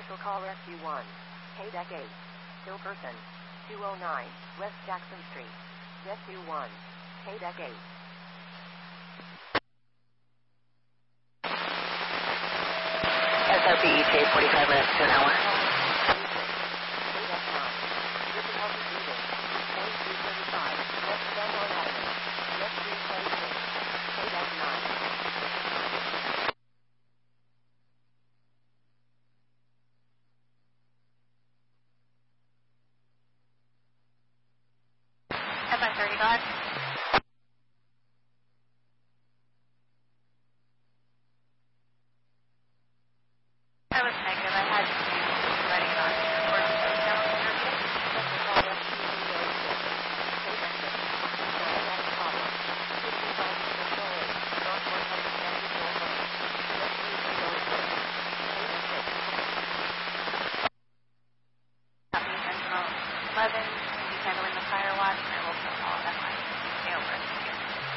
Special call Rescue 1. KDEC 8. Still person. 209 West Jackson Street. Rescue 1. KDEC 8. SRP ETA 45 minutes to an hour.